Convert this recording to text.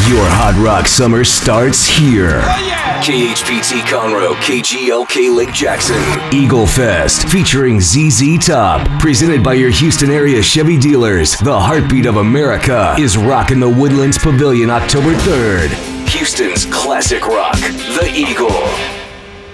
Your hot rock summer starts here. KHPT Conroe, KGLK Lake Jackson. Eagle Fest featuring ZZ Top. Presented by your Houston area Chevy dealers. The heartbeat of America is rocking the Woodlands Pavilion October 3rd. Houston's classic rock, The Eagle.